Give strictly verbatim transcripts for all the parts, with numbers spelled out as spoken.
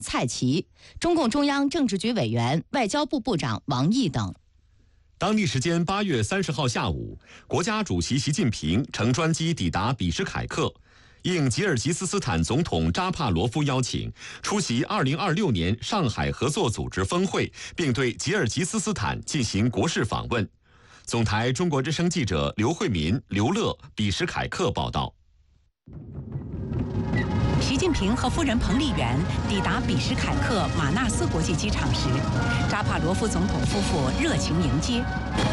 蔡奇、中共中央政治局委员、外交部部长王毅等。 当地时间八月三十号下午，国家主席习近平乘专机抵达比什凯克，应吉尔吉斯斯坦总统扎帕罗夫邀请，出席二零二六年上海合作组织峰会，并对吉尔吉斯斯坦进行国事访问。总台中国之声记者刘慧民、刘乐比什凯克报道。 习近平和夫人彭丽媛抵达比什凯克马纳斯国际机场时，扎帕罗夫总统夫妇热情迎接。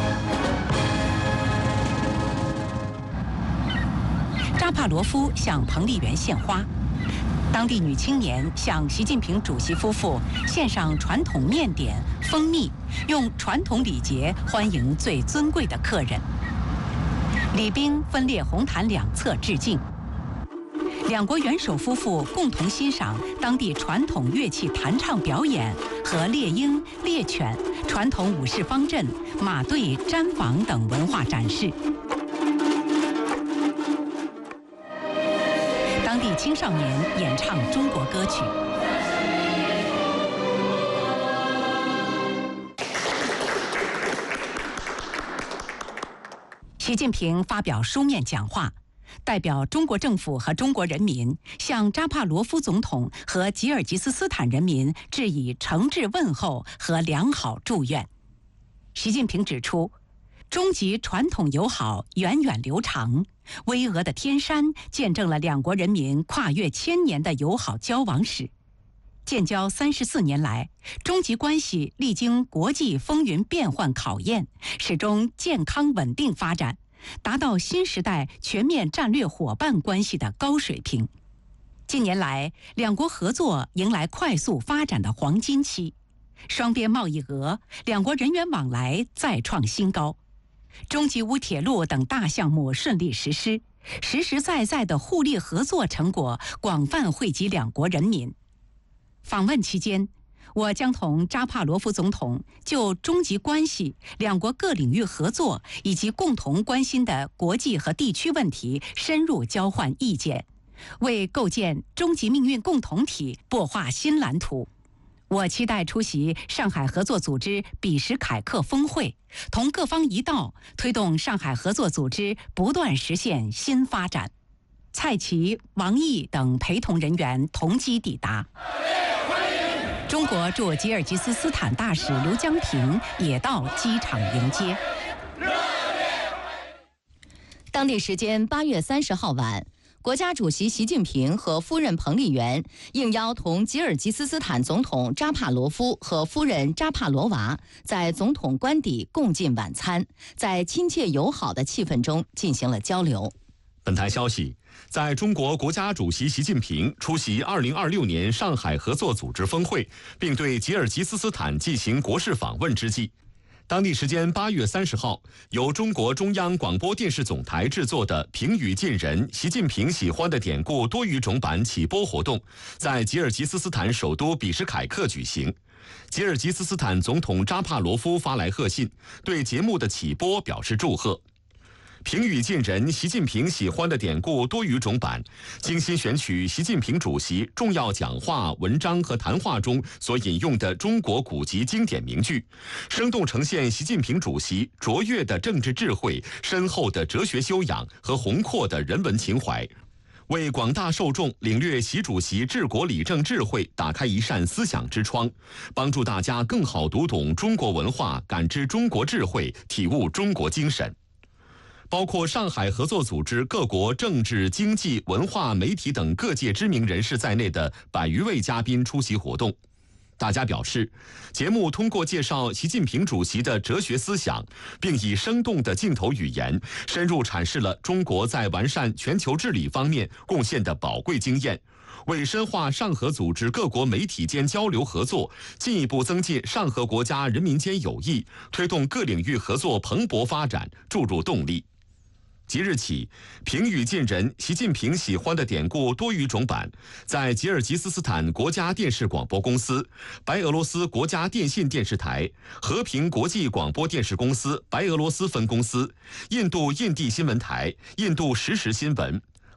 扎帕罗夫向彭丽媛献花，当地女青年向习近平主席夫妇献上传统面点、蜂蜜，用传统礼节欢迎最尊贵的客人。礼宾分列红毯两侧致敬。两国元首夫妇共同欣赏当地传统乐器弹唱表演和猎鹰、猎犬、传统武士方阵、马队、毡房等文化展示。当地青少年演唱中国歌曲。习近平发表书面讲话，代表中国政府和中国人民向扎帕罗夫总统和吉尔吉斯斯坦人民致以诚挚问候和良好祝愿。习近平指出，中吉传统友好源远流长，巍峨的天山见证了两国人民跨越千年的友好交往史。建交三十四年来，中吉关系历经国际风云变幻考验，始终健康稳定发展，达到新时代全面战略伙伴关系的高水平。近年来，两国合作迎来快速发展的黄金期，双边贸易额、两国人员往来再创新高，中吉乌铁路等大项目顺利实施，实实在在的互利合作成果广泛惠及两国人民。访问期间，我将同扎帕罗夫总统就中吉关系、两国各领域合作以及共同关心的国际和地区问题深入交换意见，为构建中吉命运共同体擘画新蓝图。我期待出席上海合作组织比什凯克峰会，同各方一道推动上海合作组织不断实现新发展。蔡奇、王毅等陪同人员同机抵达。中国驻吉尔吉斯斯坦大使刘江平也到机场迎接。 当地时间八月三十号晚，国家主席习近平和夫人彭丽媛应邀同吉尔吉斯斯坦总统扎帕罗夫和夫人扎帕罗娃在总统官邸共进晚餐，在亲切友好的气氛中进行了交流。 本台消息，在中国国家主席习近平出席二零二六年上海合作组织峰会，并对吉尔吉斯斯坦进行国事访问之际，当地时间八月三十号，由中国中央广播电视总台制作的评语近人习近平喜欢的典故多语种版启播活动，在吉尔吉斯斯坦首都比什凯克举行。吉尔吉斯斯坦总统扎帕罗夫发来贺信，对节目的启播表示祝贺。评语近人习近平喜欢的典故多语种版，精心选取习近平主席重要讲话、文章和谈话中所引用的中国古籍经典名句，生动呈现习近平主席卓越的政治智慧、深厚的哲学修养和宏阔的人文情怀，为广大受众领略习主席治国理政智慧打开一扇思想之窗，帮助大家更好读懂中国文化，感知中国智慧，体悟中国精神。包括上海合作组织各国政治、经济、文化、媒体等各界知名人士在内的百余位嘉宾出席活动。大家表示，节目通过介绍习近平主席的哲学思想，并以生动的镜头语言，深入阐释了中国在完善全球治理方面贡献的宝贵经验，为深化上合组织各国媒体间交流合作，进一步增进上合国家人民间友谊，推动各领域合作蓬勃发展注入动力。即日起，评语近人习近平喜欢的典故多语种版在吉尔吉斯斯坦国家电视广播公司、白俄罗斯国家电信电视台、和平国际广播电视公司白俄罗斯分公司、印度印地新闻台、印度实时新闻、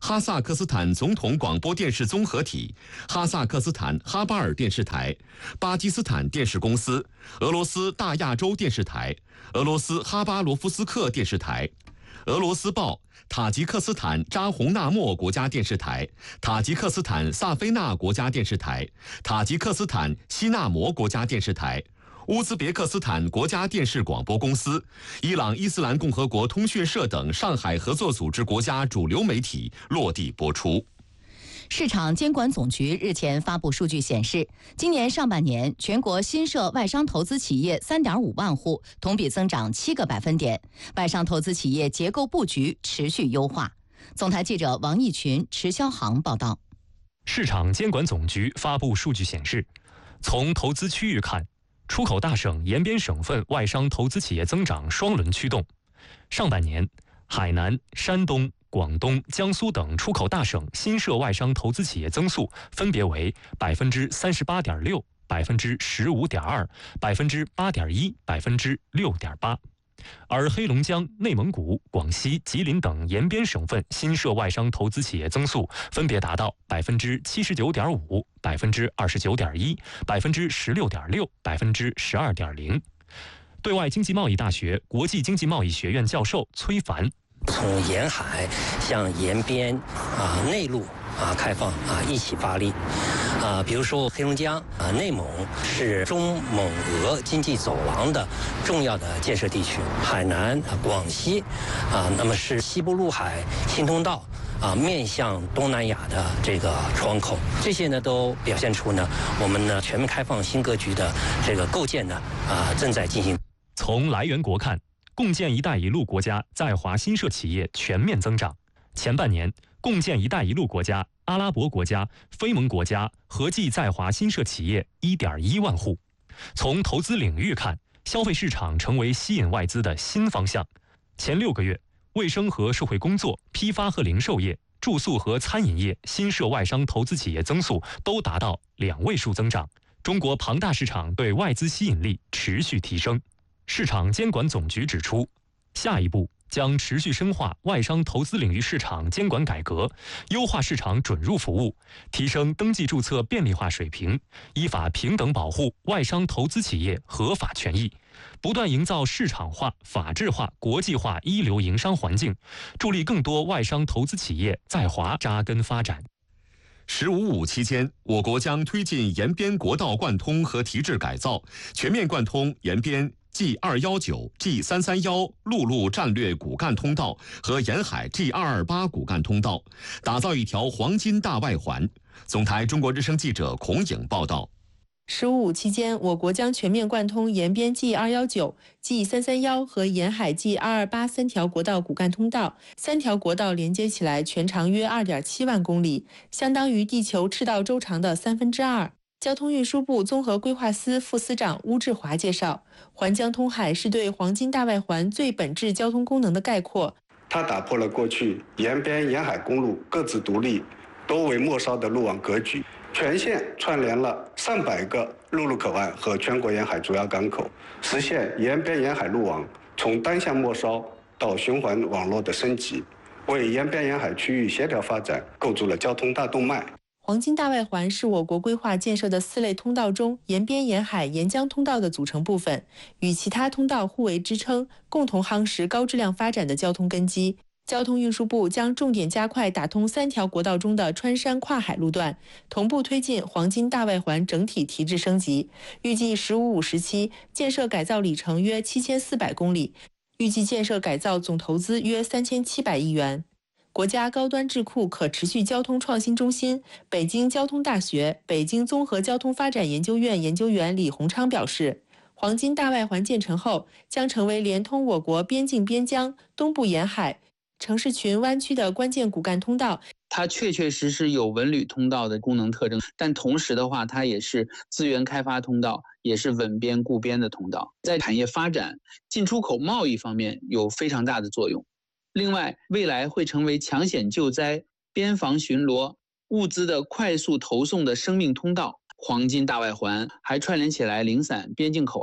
哈萨克斯坦总统广播电视综合体、哈萨克斯坦哈巴尔电视台、巴基斯坦电视公司、俄罗斯大亚洲电视台、俄罗斯哈巴罗夫斯克电视台、俄罗斯报、塔吉克斯坦扎洪纳莫国家电视台、塔吉克斯坦萨菲纳国家电视台、塔吉克斯坦西纳摩国家电视台、乌兹别克斯坦国家电视广播公司、伊朗伊斯兰共和国通讯社等上海合作组织国家主流媒体落地播出。 市场监管总局日前发布数据显示，今年上半年全国新设外商投资企业 三点五万户，同比增长七个百分点，外商投资企业结构布局持续优化。总台记者王义群、池霄航报道。 市场监管总局发布数据显示，从投资区域看，出口大省延边省份外商投资企业增长双轮驱动。上半年，海南、山东、广东、江苏等出口大省新设外商投资企业增速分别为百分之三十八点六、百分之十五点二、百分之八点一、百分之六点八。而黑龙江、内蒙古、广西、吉林等延边省份新设外商投资企业增速分别达到百分之七十九点五、百分之二十九点一、百分之十六点六、百分之十二点零。对外经济贸易大学国际经济贸易学院教授崔凡。 从沿海向沿边啊、内陆啊开放啊一起发力啊，比如说黑龙江啊、内蒙是中蒙俄经济走廊的重要的建设地区，海南、啊、广西啊，那么是西部陆海新通道啊面向东南亚的这个窗口，这些呢都表现出呢我们呢全面开放新格局的这个构建呢啊正在进行。 从来源国看，共建“一带一路”国家在华新设企业全面增长。前半年，共建“一带一路”国家、阿拉伯国家、非盟国家合计在华新设企业 一点一万户。从投资领域看，消费市场成为吸引外资的新方向。前六个月，卫生和社会工作、批发和零售业、住宿和餐饮业新设外商投资企业增速都达到两位数增长。中国庞大市场对外资吸引力持续提升。市场监管总局指出，下一步将持续深化外商投资领域市场监管改革，优化市场准入服务，提升登记注册便利化水平，依法平等保护外商投资企业合法权益，不断营造市场化、法治化、国际化一流营商环境，助力更多外商投资企业在华扎根发展。 十五五期间，我国将推进沿边国道贯通和提质改造，全面贯通沿边 G 二一九、G 三三一陆路战略骨干通道和沿海 G 二二八骨干通道，打造一条黄金大外环。总台中国之声记者孔颖报道。 十五五期间，我国将全面贯通沿边 G 二一九、G 三三一和沿海 G 二二八三条国道骨干通道，三条国道连接起来，全长约 二点七万公里，相当于地球赤道周长的三分之二。交通运输部综合规划司副司长邬志华介绍，环江通海是对黄金大外环最本质交通功能的概括。 它打破了过去沿边沿海公路各自独立、多为末梢的路网格局，全线串联了上百个陆路口岸和全国沿海主要港口，实现沿边沿海路网从单向末梢到循环网络的升级，为沿边沿海区域协调发展构筑了交通大动脉。 黄金大外环是我国规划建设的四类通道中沿边沿海沿江通道的组成部分，与其他通道互为支撑，共同夯实高质量发展的交通根基。交通运输部将重点加快打通三条国道中的穿山跨海路段，同步推进黄金大外环整体提质升级。预计“十五五”时期建设改造里程约七千四百公里，预计建设改造总投资约三千七百亿元。国家高端智库可持续交通创新中心、北京交通大学、北京综合交通发展研究院研究员李洪昌表示，黄金大外环建成后，将成为连通我国边境边疆、东部沿海、城市群湾区的关键骨干通道。 它确确实实有文旅通道的功能特征，但同时的话，它也是资源开发通道，也是稳边固边的通道，在产业发展、进出口贸易方面有非常大的作用。另外，未来会成为抢险救灾、边防巡逻、物资的快速投送的生命通道。黄金大外环还串联起来零散边境口岸，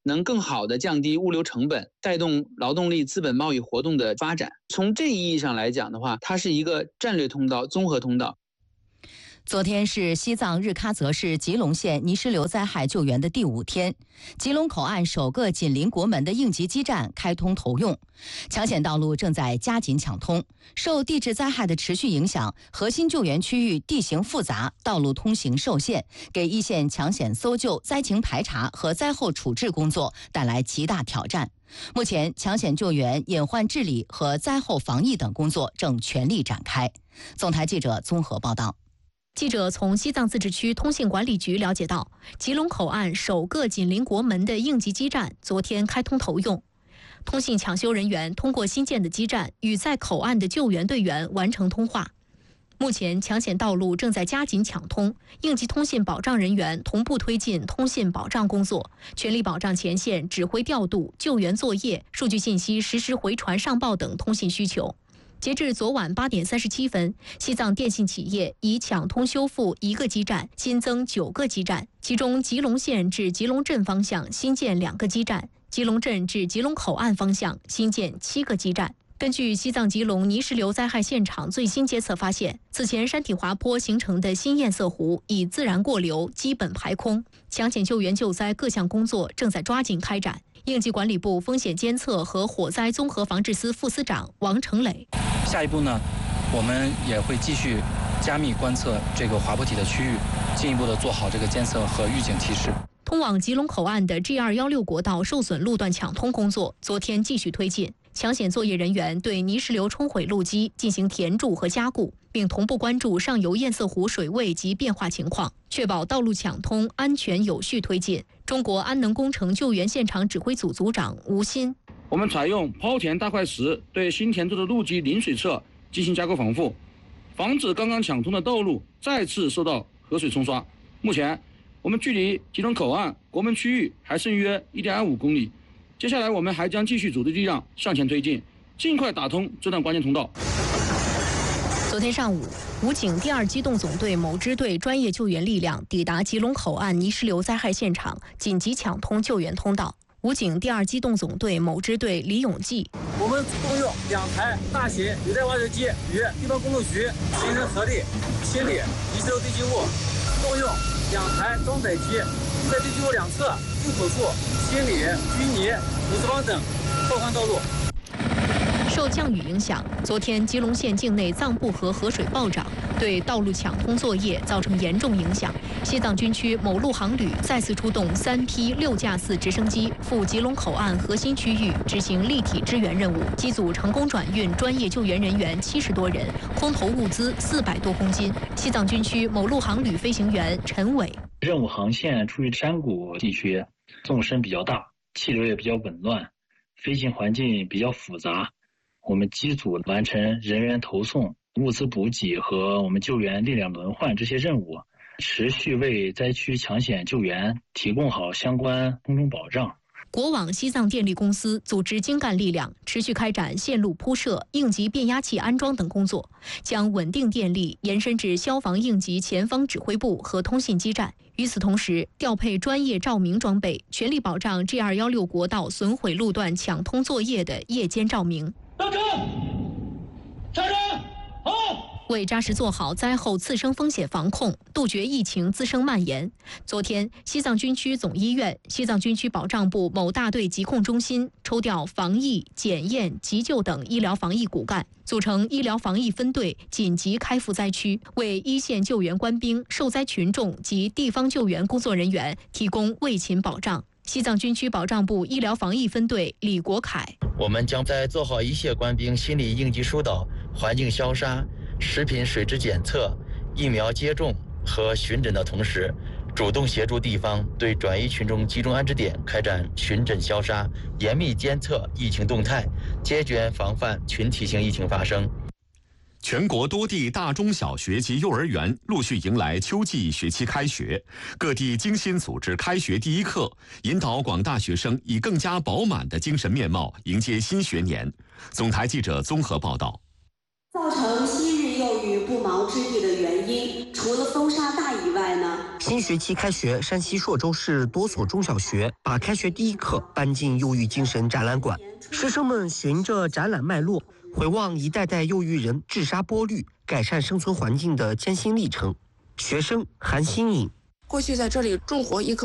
能更好地降低物流成本，带动劳动力资本贸易活动的发展。从这一意义上来讲的话，它是一个战略通道、综合通道。 昨天是西藏日喀则市吉隆县泥石流灾害救援的第五天，吉隆口岸首个紧邻国门的应急基站开通投用，抢险道路正在加紧抢通。受地质灾害的持续影响，核心救援区域地形复杂，道路通行受限，给一线抢险搜救、灾情排查和灾后处置工作带来极大挑战。目前，抢险救援、隐患治理和灾后防疫等工作正全力展开。总台记者综合报道。 记者从西藏自治区通信管理局了解到，吉隆口岸首个紧邻国门的应急基站昨天开通投用，通信抢修人员通过新建的基站与在口岸的救援队员完成通话。目前抢险道路正在加紧抢通，应急通信保障人员同步推进通信保障工作，全力保障前线指挥调度、救援作业、数据信息实时回传上报等通信需求。截至昨晚八点三十七分，西藏电信企业已抢通修复一个基站，新增九个基站，其中吉隆县至吉隆镇方向新建两个基站，吉隆镇至吉隆口岸方向新建七个基站。根据西藏吉隆泥石流灾害现场最新监测发现，此前山体滑坡形成的新堰塞湖已自然过流，基本排空，抢险救援救灾各项工作正在抓紧开展。应急管理部风险监测和火灾综合防治司副司长王成磊。 下一步呢，我们也会继续加密观测这个滑坡体的区域，进一步的做好这个监测和预警提示。 通往吉隆口岸的 G 二一六国道受损路段抢通工作昨天继续推进，抢险作业人员对泥石流冲毁路基进行填筑和加固，并同步关注上游堰塞湖水位及变化情况，确保道路抢通安全有序推进。中国安能工程救援现场指挥组组长吴鑫： 我们采用抛填大块石对新填筑的路基临水侧进行加固防护，防止刚刚抢通的道路再次受到河水冲刷。目前，我们距离吉隆口岸国门区域还剩约 一点二五公里。接下来，我们还将继续组织力量向前推进，尽快打通这段关键通道。 昨天上午，武警第二机动总队某支队专业救援力量抵达吉隆口岸泥石流灾害现场，紧急抢通救援通道。武警第二机动总队某支队李永记： 我们动用两台大型履带挖掘机与地方公路局形成合力，清理泥石流堆积物；动用两台装载机在堆积物两侧入口处清理淤泥、土石方等破坏道路。 受降雨影响，昨天吉隆县境内藏布河河水暴涨，对道路抢通作业造成严重影响。西藏军区某路航旅再次出动三批六架次直升机赴吉隆口岸核心区域执行立体支援任务，机组成功转运专业救援人员七十多人，空投物资四百多公斤。西藏军区某路航旅飞行员陈伟： 任务航线处于山谷地区，纵深比较大，气流也比较紊乱，飞行环境比较复杂。我们机组完成人员投送、物资补给和我们救援力量轮换这些任务，持续为灾区抢险救援提供好相关空中保障。 国网西藏电力公司组织精干力量，持续开展线路铺设、应急变压器安装等工作，将稳定电力延伸至消防应急前方指挥部和通信基站。与此同时，调配专业照明装备，全力保障 G 二一六国道损毁路段抢通作业的夜间照明。 到站，站站，好。 为扎实做好灾后次生风险防控，杜绝疫情滋生蔓延，昨天，西藏军区总医院、西藏军区保障部某大队疾控中心抽调防疫、检验、急救等医疗防疫骨干，组成医疗防疫分队，紧急开赴灾区，为一线救援官兵、受灾群众及地方救援工作人员提供卫勤保障。西藏军区保障部医疗防疫分队李国凯： 我们将在做好一线官兵心理应急疏导、环境消杀、食品水质检测、疫苗接种和巡诊的同时，主动协助地方对转移群众集中安置点开展巡诊消杀，严密监测疫情动态，坚决防范群体性疫情发生。 全国多地大中小学及幼儿园陆续迎来秋季学期开学，各地精心组织开学第一课，引导广大学生以更加饱满的精神面貌迎接新学年。总台记者综合报道。 造成昔日幼语不毛之地的原因，除了风沙大以外呢， 新学期开学，山西朔州市多所中小学把开学第一课搬进忧郁精神展览馆，师生们循着展览脉络，回望一代代忧郁人治沙剥绿、改善生存环境的艰辛历程。学生韩新颖， 过去在这里种活一棵